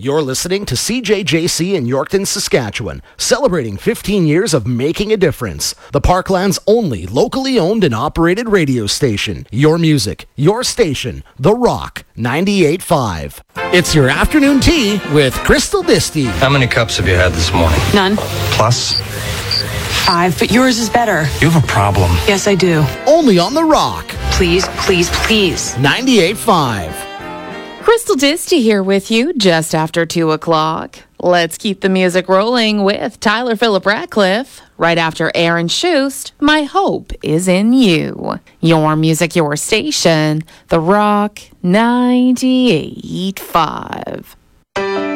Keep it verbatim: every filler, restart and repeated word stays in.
You're listening to C J J C in Yorkton, Saskatchewan, celebrating fifteen years of making a difference. The Parkland's only locally owned and operated radio station. Your music, your station, The Rock, ninety-eight point five. It's your afternoon tea with Crystal Disty. How many cups have you had this morning? None. Plus? Five, but yours is better. You have a problem. Yes, I do. Only on The Rock, Please, please, please. ninety-eight point five. Crystal Disty here with you just after two o'clock. Let's keep the music rolling with Tyler Phillip Ratcliffe. Right after Aaron Shust, My Hope is in You. Your music, your station, The Rock ninety-eight point five.